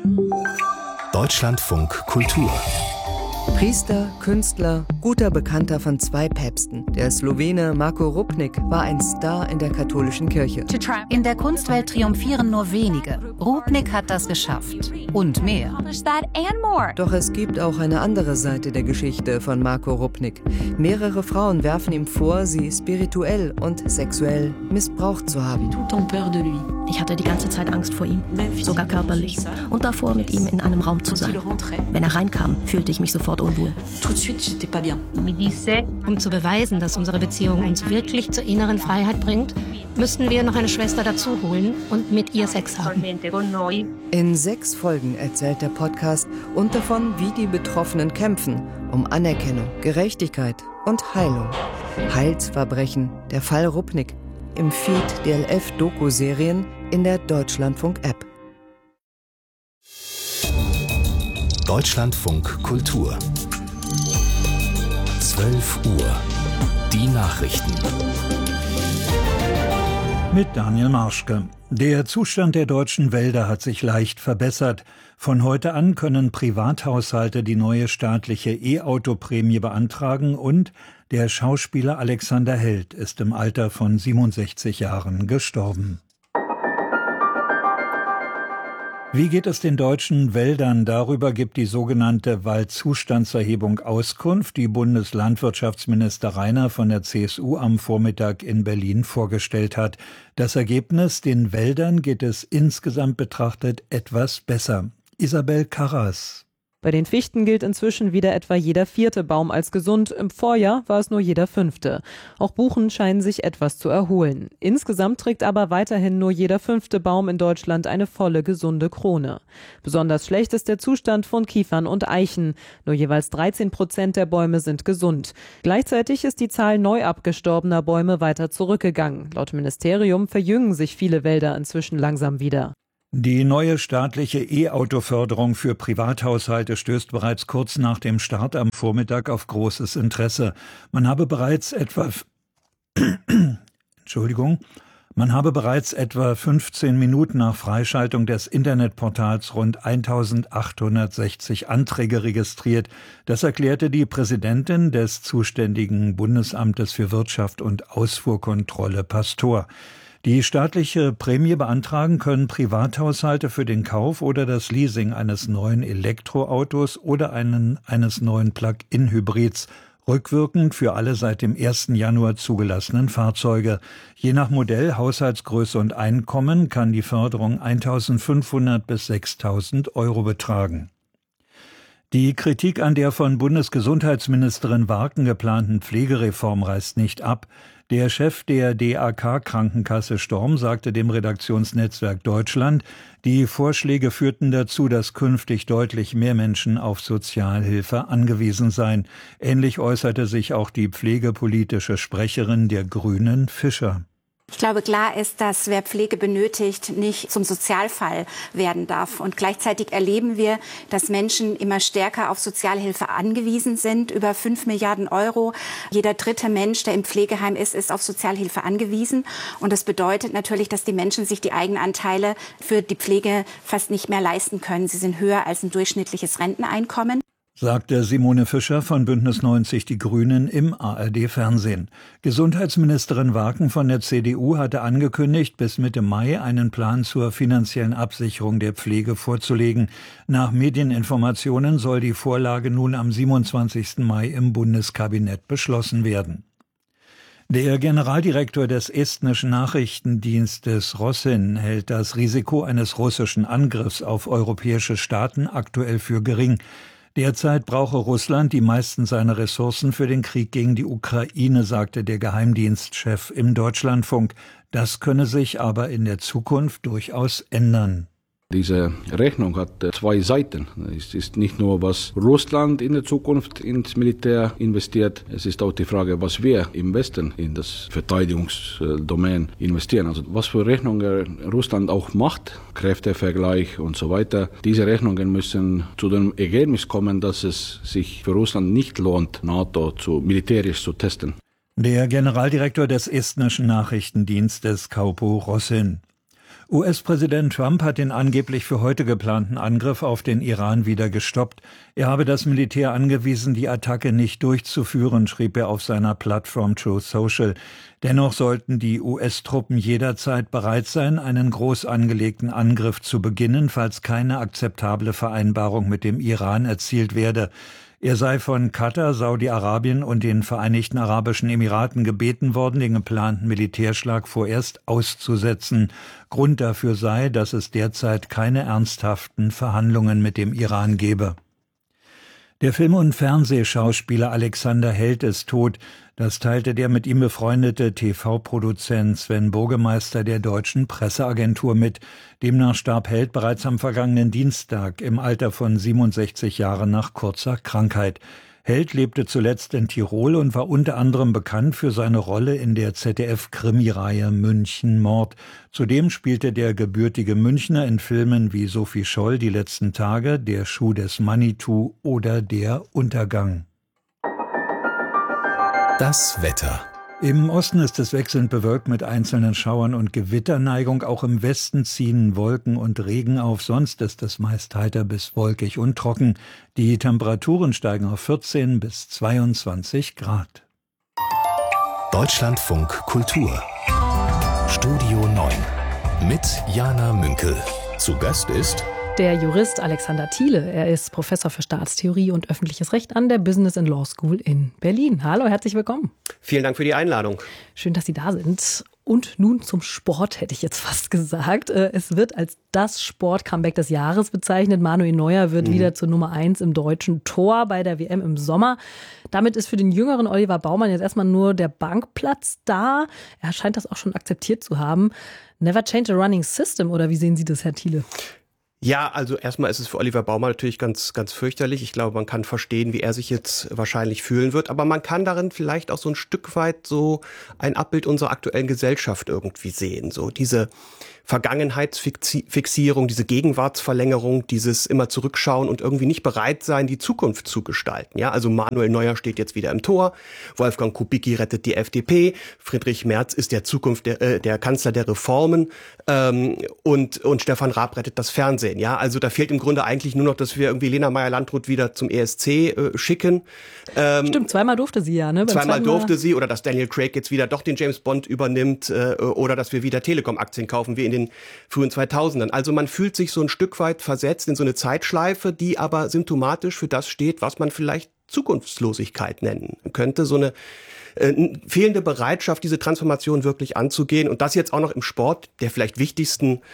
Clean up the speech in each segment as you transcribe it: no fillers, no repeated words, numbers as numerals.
Deutschlandfunk Kultur. Priester, Künstler, guter Bekannter von 2 Päpsten. Der Slowene Marko Rupnik war ein Star in der katholischen Kirche. In der Kunstwelt triumphieren nur wenige. Rupnik hat das geschafft. Und mehr. Doch es gibt auch eine andere Seite der Geschichte von Marko Rupnik. Mehrere Frauen werfen ihm vor, sie spirituell und sexuell missbraucht zu haben. Ich hatte die ganze Zeit Angst vor ihm, sogar körperlich. Und davor, mit ihm in einem Raum zu sein. Wenn er reinkam, fühlte ich mich sofort unwohl. Um zu beweisen, dass unsere Beziehung uns wirklich zur inneren Freiheit bringt, müssten wir noch eine Schwester dazu holen und mit ihr Sex haben. In 6 Folgen erzählt der Podcast und davon, wie die Betroffenen kämpfen, um Anerkennung, Gerechtigkeit und Heilung. Heilsverbrechen, der Fall Rupnik. Im Feed DLF-Doku-Serien in der Deutschlandfunk-App. Deutschlandfunk Kultur. 12 Uhr. Die Nachrichten. Mit Daniel Marschke. Der Zustand der deutschen Wälder hat sich leicht verbessert. Von heute an können Privathaushalte die neue staatliche E-Auto-Prämie beantragen und der Schauspieler Alexander Held ist im Alter von 67 Jahren gestorben. Wie geht es den deutschen Wäldern? Darüber gibt die sogenannte Waldzustandserhebung Auskunft, die Bundeslandwirtschaftsminister Rainer von der CSU am Vormittag in Berlin vorgestellt hat. Das Ergebnis: Den Wäldern geht es insgesamt betrachtet etwas besser. Isabel Karras. Bei den Fichten gilt inzwischen wieder etwa jeder 4. Baum als gesund. Im Vorjahr war es nur jeder 5. Auch Buchen scheinen sich etwas zu erholen. Insgesamt trägt aber weiterhin nur jeder 5. Baum in Deutschland eine volle, gesunde Krone. Besonders schlecht ist der Zustand von Kiefern und Eichen. Nur jeweils 13% der Bäume sind gesund. Gleichzeitig ist die Zahl neu abgestorbener Bäume weiter zurückgegangen. Laut Ministerium verjüngen sich viele Wälder inzwischen langsam wieder. Die neue staatliche E-Auto-Förderung für Privathaushalte stößt bereits kurz nach dem Start am Vormittag auf großes Interesse. Man habe bereits etwa 15 Minuten nach Freischaltung des Internetportals rund 1860 Anträge registriert. Das erklärte die Präsidentin des zuständigen Bundesamtes für Wirtschaft und Ausfuhrkontrolle, Pastor. Die staatliche Prämie beantragen können Privathaushalte für den Kauf oder das Leasing eines neuen Elektroautos oder eines neuen Plug-in-Hybrids, rückwirkend für alle seit dem 1. Januar zugelassenen Fahrzeuge. Je nach Modell, Haushaltsgröße und Einkommen kann die Förderung 1.500 bis 6.000 Euro betragen. Die Kritik an der von Bundesgesundheitsministerin Warken geplanten Pflegereform reißt nicht ab. Der Chef der DAK-Krankenkasse Storm sagte dem Redaktionsnetzwerk Deutschland, die Vorschläge führten dazu, dass künftig deutlich mehr Menschen auf Sozialhilfe angewiesen seien. Ähnlich äußerte sich auch die pflegepolitische Sprecherin der Grünen, Fischer. Ich glaube, klar ist, dass wer Pflege benötigt, nicht zum Sozialfall werden darf. Und gleichzeitig erleben wir, dass Menschen immer stärker auf Sozialhilfe angewiesen sind. Über 5 Milliarden Euro. Jeder 3. Mensch, der im Pflegeheim ist auf Sozialhilfe angewiesen. Und das bedeutet natürlich, dass die Menschen sich die Eigenanteile für die Pflege fast nicht mehr leisten können. Sie sind höher als ein durchschnittliches Renteneinkommen. Sagte Simone Fischer von Bündnis 90 Die Grünen im ARD-Fernsehen. Gesundheitsministerin Warken von der CDU hatte angekündigt, bis Mitte Mai einen Plan zur finanziellen Absicherung der Pflege vorzulegen. Nach Medieninformationen soll die Vorlage nun am 27. Mai im Bundeskabinett beschlossen werden. Der Generaldirektor des estnischen Nachrichtendienstes Rosin hält das Risiko eines russischen Angriffs auf europäische Staaten aktuell für gering. Derzeit brauche Russland die meisten seiner Ressourcen für den Krieg gegen die Ukraine, sagte der Geheimdienstchef im Deutschlandfunk. Das könne sich aber in der Zukunft durchaus ändern. Diese Rechnung hat 2 Seiten. Es ist nicht nur, was Russland in der Zukunft ins Militär investiert, es ist auch die Frage, was wir im Westen in das Verteidigungsdomain investieren. Also was für Rechnungen Russland auch macht, Kräftevergleich und so weiter. Diese Rechnungen müssen zu dem Ergebnis kommen, dass es sich für Russland nicht lohnt, NATO militärisch zu testen. Der Generaldirektor des estnischen Nachrichtendienstes Kaupo Rosin. US-Präsident Trump hat den angeblich für heute geplanten Angriff auf den Iran wieder gestoppt. Er habe das Militär angewiesen, die Attacke nicht durchzuführen, schrieb er auf seiner Plattform Truth Social. Dennoch sollten die US-Truppen jederzeit bereit sein, einen groß angelegten Angriff zu beginnen, falls keine akzeptable Vereinbarung mit dem Iran erzielt werde. Er sei von Katar, Saudi-Arabien und den Vereinigten Arabischen Emiraten gebeten worden, den geplanten Militärschlag vorerst auszusetzen. Grund dafür sei, dass es derzeit keine ernsthaften Verhandlungen mit dem Iran gebe. Der Film- und Fernsehschauspieler Alexander Held ist tot. Das teilte der mit ihm befreundete TV-Produzent Sven Burgemeister der Deutschen Presseagentur mit. Demnach starb Held bereits am vergangenen Dienstag im Alter von 67 Jahren nach kurzer Krankheit. Held lebte zuletzt in Tirol und war unter anderem bekannt für seine Rolle in der ZDF-Krimireihe München Mord. Zudem spielte der gebürtige Münchner in Filmen wie Sophie Scholl, Die letzten Tage, Der Schuh des Manitou oder Der Untergang. Das Wetter. Im Osten ist es wechselnd bewölkt mit einzelnen Schauern und Gewitterneigung. Auch im Westen ziehen Wolken und Regen auf. Sonst ist es meist heiter bis wolkig und trocken. Die Temperaturen steigen auf 14 bis 22 Grad. Deutschlandfunk Kultur. Studio 9. Mit Jana Münkel. Zu Gast ist der Jurist Alexander Thiele. Er ist Professor für Staatstheorie und öffentliches Recht an der Business and Law School in Berlin. Hallo, herzlich willkommen. Vielen Dank für die Einladung. Schön, dass Sie da sind. Und nun zum Sport, hätte ich jetzt fast gesagt. Es wird als das Sport-Comeback des Jahres bezeichnet. Manuel Neuer wird wieder zur Nummer 1 im deutschen Tor bei der WM im Sommer. Damit ist für den jüngeren Oliver Baumann jetzt erstmal nur der Bankplatz da. Er scheint das auch schon akzeptiert zu haben. Never change a running system, oder wie sehen Sie das, Herr Thiele? Ja, also erstmal ist es für Oliver Baumann natürlich ganz, ganz fürchterlich. Ich glaube, man kann verstehen, wie er sich jetzt wahrscheinlich fühlen wird. Aber man kann darin vielleicht auch so ein Stück weit so ein Abbild unserer aktuellen Gesellschaft irgendwie sehen. So diese Vergangenheitsfixierung, diese Gegenwartsverlängerung, dieses immer zurückschauen und irgendwie nicht bereit sein, die Zukunft zu gestalten. Ja, also Manuel Neuer steht jetzt wieder im Tor, Wolfgang Kubicki rettet die FDP, Friedrich Merz ist der Zukunft der Kanzler der Reformen und Stefan Raab rettet das Fernsehen. Ja, also da fehlt im Grunde eigentlich nur noch, dass wir irgendwie Lena Meyer-Landrut wieder zum ESC schicken. Stimmt, zweimal durfte sie ja, ne? Zweimal durfte sie, oder dass Daniel Craig jetzt wieder doch den James Bond übernimmt oder dass wir wieder Telekom-Aktien kaufen wie in den frühen 2000ern. Also man fühlt sich so ein Stück weit versetzt in so eine Zeitschleife, die aber symptomatisch für das steht, was man vielleicht Zukunftslosigkeit nennen könnte. So eine fehlende Bereitschaft, diese Transformation wirklich anzugehen. Und das jetzt auch noch im Sport, der vielleicht dem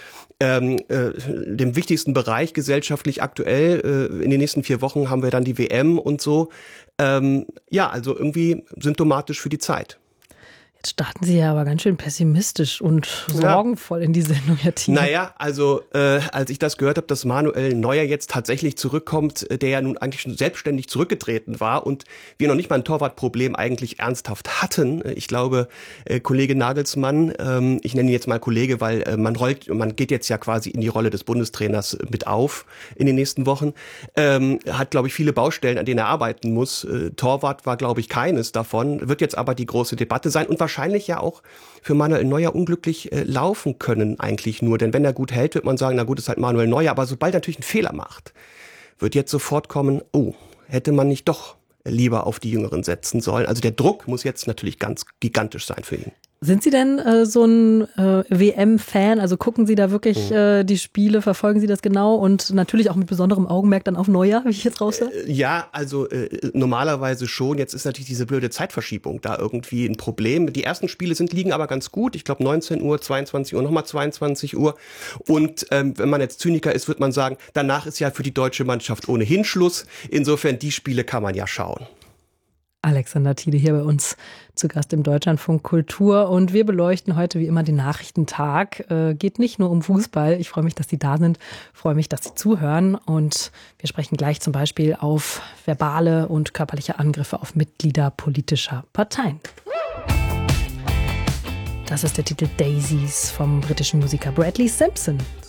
wichtigsten Bereich gesellschaftlich aktuell. In den nächsten 4 Wochen haben wir dann die WM und so. Ja, also irgendwie symptomatisch für die Zeit. Jetzt starten Sie ja aber ganz schön pessimistisch und sorgenvoll in die Sendung, Herr Thiele. Naja, also als ich das gehört habe, dass Manuel Neuer jetzt tatsächlich zurückkommt, der ja nun eigentlich schon selbstständig zurückgetreten war und wir noch nicht mal ein Torwartproblem eigentlich ernsthaft hatten. Ich glaube, Kollege Nagelsmann, ich nenne ihn jetzt mal Kollege, weil man geht jetzt ja quasi in die Rolle des Bundestrainers mit auf in den nächsten Wochen, hat, glaube ich, viele Baustellen, an denen er arbeiten muss. Torwart war, glaube ich, keines davon, wird jetzt aber die große Debatte sein und wahrscheinlich ja auch für Manuel Neuer unglücklich laufen können eigentlich nur. Denn wenn er gut hält, wird man sagen, na gut, ist halt Manuel Neuer. Aber sobald er natürlich einen Fehler macht, wird jetzt sofort kommen, oh, hätte man nicht doch lieber auf die Jüngeren setzen sollen. Also der Druck muss jetzt natürlich ganz gigantisch sein für ihn. Sind Sie denn so ein WM-Fan? Also gucken Sie da wirklich die Spiele, verfolgen Sie das genau und natürlich auch mit besonderem Augenmerk dann auf Neuer, wie ich jetzt raushöre? Ja, also normalerweise schon. Jetzt ist natürlich diese blöde Zeitverschiebung da irgendwie ein Problem. Die ersten Spiele liegen aber ganz gut. Ich glaube 19 Uhr, 22 Uhr, nochmal 22 Uhr. Und wenn man jetzt Zyniker ist, wird man sagen, danach ist ja für die deutsche Mannschaft ohnehin Schluss. Insofern, die Spiele kann man ja schauen. Alexander Thiele hier bei uns zu Gast im Deutschlandfunk Kultur und wir beleuchten heute wie immer den Nachrichtentag. Geht nicht nur um Fußball. Ich freue mich, dass Sie da sind, freue mich, dass Sie zuhören und wir sprechen gleich zum Beispiel auf verbale und körperliche Angriffe auf Mitglieder politischer Parteien. Das ist der Titel Daisies vom britischen Musiker Bradley Simpson.